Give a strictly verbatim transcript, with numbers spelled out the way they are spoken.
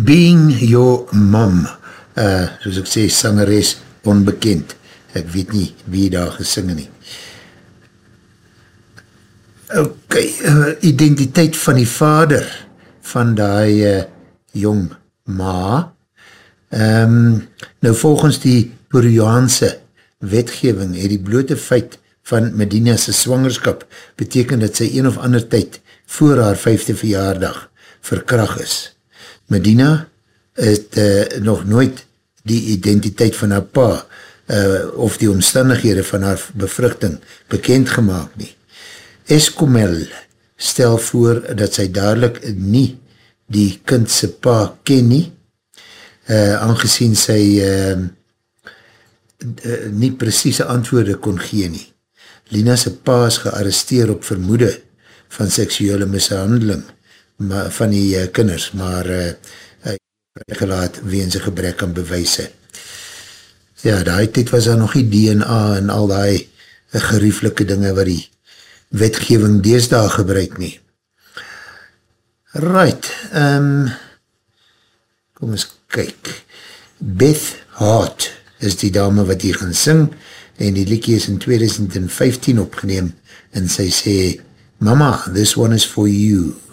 Being Your Mom, uh, soos ek sê, sangeres onbekend, ek weet nie wie daar gesing nie. Ok, uh, identiteit van die vader van die uh, jong ma, um, nou volgens die Peruaanse wetgewing het die blote feit van Medina's swangerskap beteken dat sy een of ander tyd voor haar vijfde verjaardag verkrag is. Medina het uh, nog nooit die identiteit van haar pa uh, of die omstandighede van haar bevruchting bekend gemaakt nie. Escomel stel voor dat sy dadelijk nie die kindse pa ken nie, uh, aangezien sy uh, uh, nie precieze antwoorde kon gee nie. Lina sy pa is gearresteer op vermoede van seksuele mishandeling maar, van die uh, kinders, maar uh, gelaat weens een gebrek aan bewijse. Ja, daai tyd was daar nog die D N A en al die gerieflike dinge wat die wetgeving deesdaag gebruik nie. Right, um, kom eens kyk. Beth Hart is die dame wat hier gaan sing en die liedjie is in twintig vyftien opgeneem en sy sê, Mama, this one is for you.